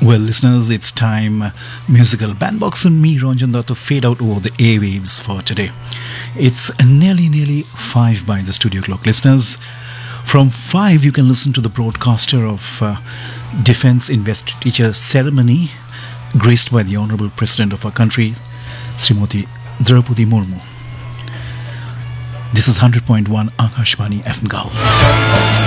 Well, listeners, it's time musical bandbox and me, Ranjan Dutt, to fade out over the airwaves for today. It's nearly 5 by the studio clock, listeners. From 5, you can listen to the broadcaster of Defense Investiture Ceremony, graced by the Honorable President of our country, Srimati Draupadi Murmu. This is 100.1 Akashvani FM Gaon.